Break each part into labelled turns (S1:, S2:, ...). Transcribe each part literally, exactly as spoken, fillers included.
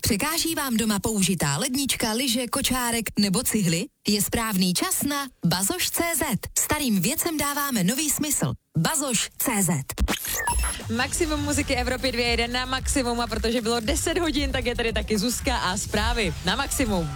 S1: Překáží vám doma použitá lednička, lyže, kočárek nebo cihly? Je správný čas na bazoš tečka cé zet. Starým věcem dáváme nový smysl. bazoš tečka cé zet.
S2: Maximum muziky Evropy dvě jede na maximum a protože bylo deset hodin, tak je tady taky Zuzka a zprávy na maximum.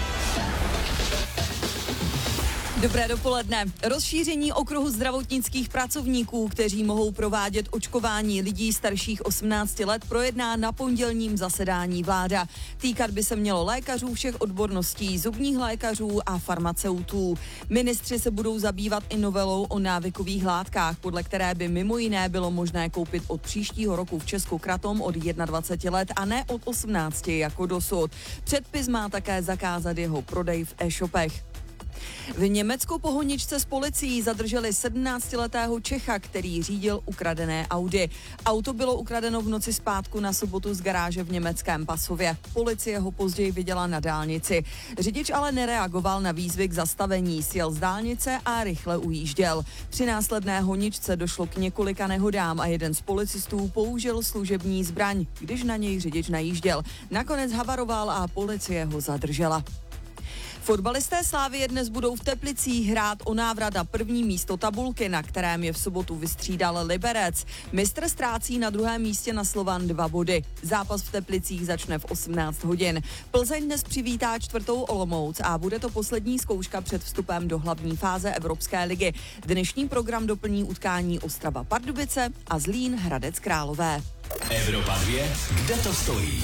S3: Dobré dopoledne. Rozšíření okruhu zdravotnických pracovníků, kteří mohou provádět očkování lidí starších osmnácti let, projedná na pondělním zasedání vláda. Týkat by se mělo lékařů všech odborností, zubních lékařů a farmaceutů. Ministři se budou zabývat i novelou o návykových látkách, podle které by mimo jiné bylo možné koupit od příštího roku v Česku kratom od dvaceti jedna let a ne od osmnácti jako dosud. Předpis má také zakázat jeho prodej v e-shopech. V Německu po honičce s policií zadrželi sedmnáctiletého Čecha, který řídil ukradené Audi. Auto bylo ukradeno v noci z pátku na sobotu z garáže v německém Pasově. Policie ho později viděla na dálnici. Řidič ale nereagoval na výzvy k zastavení, sjel z dálnice a rychle ujížděl. Při následné honičce došlo k několika nehodám a jeden z policistů použil služební zbraň, když na něj řidič najížděl. Nakonec havaroval a policie ho zadržela. Fotbalisté Slavie dnes budou v Teplicích hrát o návrat na první místo tabulky, na kterém je v sobotu vystřídal Liberec. Mistr ztrácí na druhém místě na Slovan dva body. Zápas v Teplicích začne v osmnáct hodin. Plzeň dnes přivítá čtvrtou Olomouc a bude to poslední zkouška před vstupem do hlavní fáze Evropské ligy. Dnešní program doplní utkání Ostrava Pardubice a Zlín Hradec Králové.
S4: Evropa dvě, kde to stojí?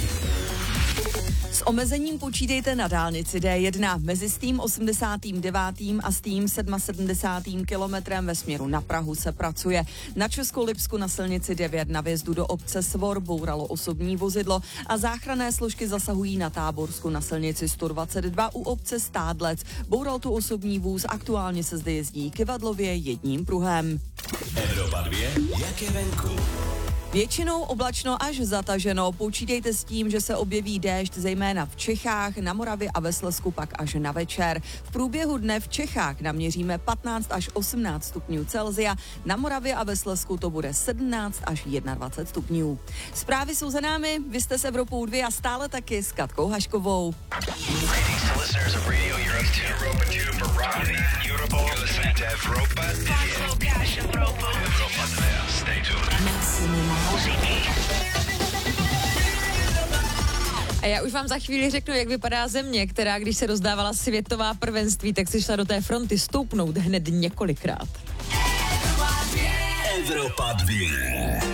S3: S omezením počítejte na dálnici D jedna mezi s tím osmdesátým devátým a s tím sedmdesátým sedmým kilometrem ve směru na Prahu se pracuje. Na Českolipsku na silnici devět na vjezdu do obce Svor bouralo osobní vozidlo a záchranné složky zasahují na Táborsku na silnici sto dvacet dva u obce Stádlec. Boural tu osobní vůz, aktuálně se zde jezdí Kyvadlově jedním pruhem.
S4: Evropa dvě, jak je venku?
S3: Většinou oblačno až zataženo. Počítejte s tím, že se objeví déšť zejména v Čechách, na Moravě a ve Slezsku pak až na večer. V průběhu dne v Čechách naměříme patnáct až osmnáct stupňů Celsia, na Moravě a ve Slezsku to bude sedmnáct až dvacet jedna stupňů. Zprávy jsou za námi, vy jste s Evropou dvě a stále taky s Katkou Haškovou.
S2: A já už vám za chvíli řeknu, jak vypadá země, která, když se rozdávala světová prvenství, tak si šla do té fronty stoupnout hned několikrát.
S4: Evropa dvě.